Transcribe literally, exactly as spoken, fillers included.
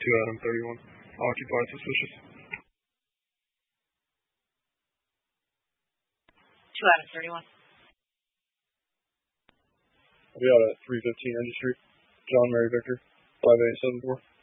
two Adam thirty-one. Occupied suspicious. two Adam thirty-one. I'll be out at three fifteen Edge Street. John Mary Victor, five eight seven four.